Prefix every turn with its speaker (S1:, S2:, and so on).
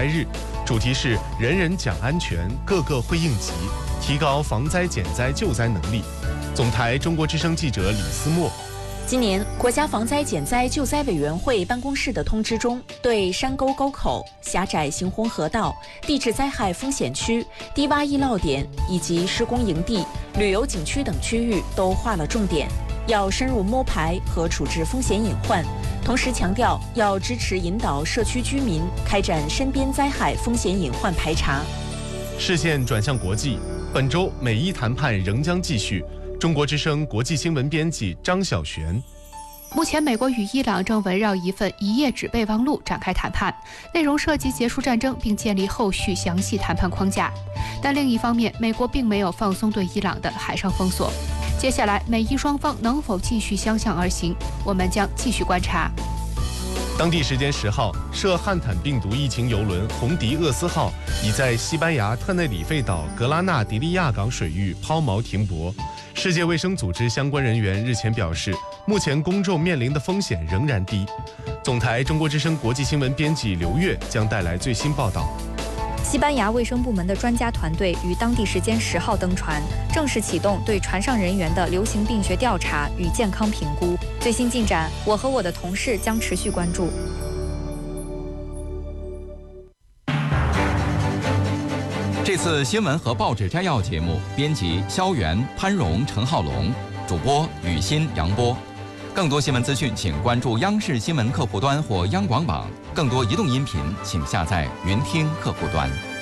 S1: 日，主题是“人人讲安全，个个会应急”，提高防灾减灾救灾能力。总台中国之声记者李思墨。
S2: 今年，国家防灾减灾救灾委员会办公室的通知中，对山沟沟口、狭窄行洪河道、地质灾害风险区、低洼易涝点以及施工营地、旅游景区等区域都划了重点，要深入摸排和处置风险隐患，同时强调要支持引导社区居民开展身边灾害风险隐患排查。
S1: 视线转向国际，本周美伊谈判仍将继续。中国之声国际新闻编辑张晓璇。
S3: 目前，美国与伊朗正围绕一份一页纸备忘录展开谈判，内容涉及结束战争并建立后续详细谈判框架。但另一方面，美国并没有放松对伊朗的海上封锁。接下来，美伊双方能否继续相向而行，我们将继续观察。
S1: 当地时间10号，涉汉坦病毒疫情邮轮红迪厄斯号已在西班牙特内里费岛格拉纳迪利亚港水域抛锚停泊。世界卫生组织相关人员日前表示，目前公众面临的风险仍然低。总台中国之声国际新闻编辑刘月将带来最新报道。
S4: 西班牙卫生部门的专家团队于当地时间10号登船，正式启动对船上人员的流行病学调查与健康评估。最新进展，我和我的同事将持续关注。
S5: 这次新闻和报纸摘要节目，编辑肖元、潘荣、陈浩龙，主播雨欣、杨波。更多新闻资讯，请关注央视新闻客户端或央广网。更多移动音频，请下载云听客户端。